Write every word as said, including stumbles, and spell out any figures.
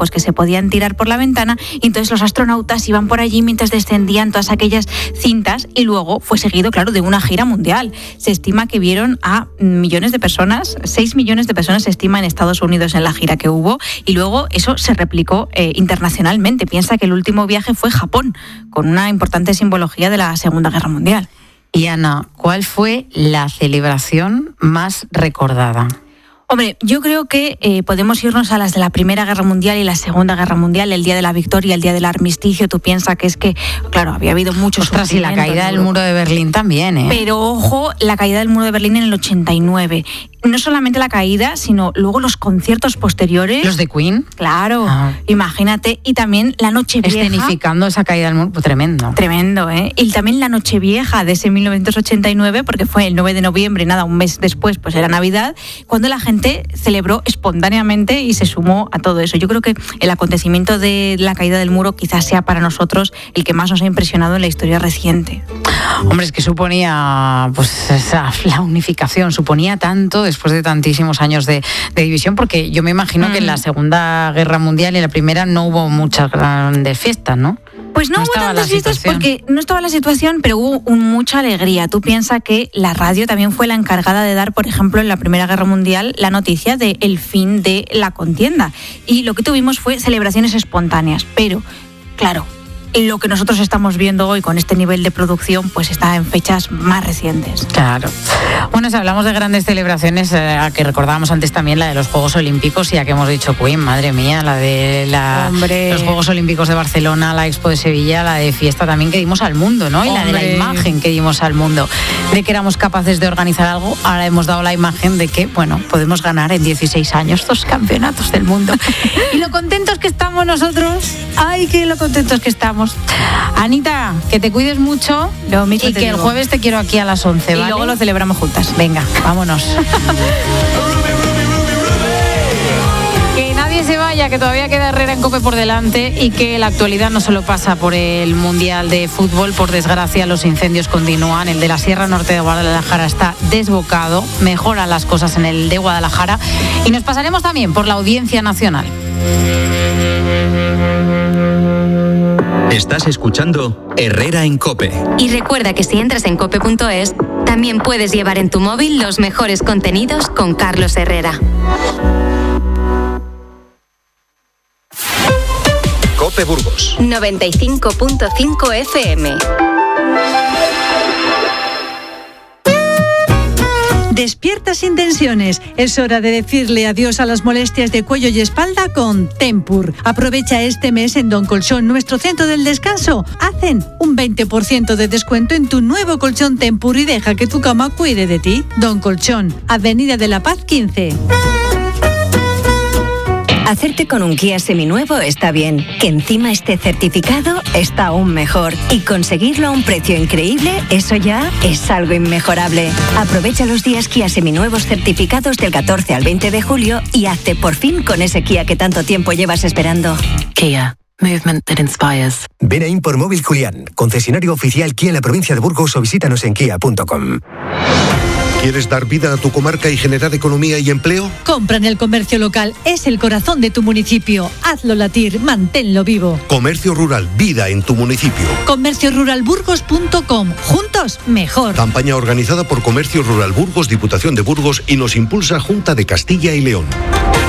pues que se podían tirar por la ventana, y entonces los astronautas iban por allí mientras descendían todas aquellas cintas, y luego fue seguido, claro, de una gira mundial. Se estima que vieron a millones de personas, seis millones de personas se estima en Estados Unidos en la gira que hubo, y luego eso se replicó eh, internacionalmente. Piensa que el último viaje fue Japón, con una importante simbología de la Segunda Guerra Mundial. Y Ana, ¿cuál fue la celebración más recordada? Hombre, yo creo que eh, podemos irnos a las de la Primera Guerra Mundial y la Segunda Guerra Mundial, el Día de la Victoria, el Día del Armisticio. Tú piensas que es que, claro, había habido muchos... Ostras, y la caída del muro de Berlín también, ¿eh? Pero ojo, la caída del muro de Berlín en el ochenta y nueve. No solamente la caída, sino luego los conciertos posteriores. ¿Los de Queen? Claro, ah. Imagínate. Y también la Nochevieja. Escenificando esa caída del muro, pues tremendo. Tremendo, ¿eh? Y también la Nochevieja de ese mil novecientos ochenta y nueve, porque fue el nueve de noviembre, nada, un mes después, pues era Navidad, cuando la gente celebró espontáneamente y se sumó a todo eso. Yo creo que el acontecimiento de la caída del muro quizás sea para nosotros el que más nos ha impresionado en la historia reciente. Hombre, es que suponía, pues, esa, la unificación, suponía tanto después de tantísimos años de, de división, porque yo me imagino mm. que en la Segunda Guerra Mundial y en la Primera no hubo muchas grandes fiestas, ¿no? Pues no, no hubo tantas fiestas porque no estaba la situación, pero hubo un, mucha alegría. Tú piensas que la radio también fue la encargada de dar, por ejemplo, en la Primera Guerra Mundial, la noticia del fin de la contienda. Y lo que tuvimos fue celebraciones espontáneas. Pero, claro, lo que nosotros estamos viendo hoy con este nivel de producción, pues está en fechas más recientes. Claro. Bueno, si hablamos de grandes celebraciones, eh, que recordábamos antes también la de los Juegos Olímpicos, ya que hemos dicho Queen, madre mía, la de la, los Juegos Olímpicos de Barcelona, la Expo de Sevilla, la de fiesta también que dimos al mundo, ¿no? Y Hombre. la de la imagen que dimos al mundo, de que éramos capaces de organizar algo. Ahora hemos dado la imagen de que, bueno, podemos ganar en dieciséis años dos campeonatos del mundo. Y lo contentos que estamos nosotros, ay, que lo contentos que estamos. Anita, que te cuides mucho lo mismo y que digo. El jueves te quiero aquí a las once, ¿vale? Y luego lo celebramos juntas. Venga, vámonos. Que nadie se vaya, que todavía queda Herrera en COPE por delante y que la actualidad no solo pasa por el Mundial de Fútbol. Por desgracia, los incendios continúan. El de la Sierra Norte de Guadalajara está desbocado. Mejoran las cosas en el de Guadalajara. Y nos pasaremos también por la Audiencia Nacional. Estás escuchando Herrera en COPE. Y recuerda que si entras en cope punto es, también puedes llevar en tu móvil los mejores contenidos con Carlos Herrera. COPE Burgos noventa y cinco punto cinco F M. Despierta sin tensiones. Es hora de decirle adiós a las molestias de cuello y espalda con Tempur. Aprovecha este mes en Don Colchón, nuestro centro del descanso. Hacen un veinte por ciento de descuento en tu nuevo colchón Tempur y deja que tu cama cuide de ti. Don Colchón, Avenida de la Paz quince. Hacerte con un Kia seminuevo está bien, que encima esté certificado está aún mejor, y conseguirlo a un precio increíble, eso ya es algo inmejorable. Aprovecha los días Kia seminuevos certificados del catorce al veinte de julio y hazte por fin con ese Kia que tanto tiempo llevas esperando. Kia. Movement that inspires. Ven a Import Móvil Julián, concesionario oficial Kia en la provincia de Burgos, o visítanos en kia punto com. ¿Quieres dar vida a tu comarca y generar economía y empleo? Compra en el comercio local, es el corazón de tu municipio. Hazlo latir, manténlo vivo. Comercio rural, vida en tu municipio. comercio rural burgos punto com. Juntos, mejor. Campaña organizada por Comercio Rural Burgos, Diputación de Burgos y nos impulsa Junta de Castilla y León.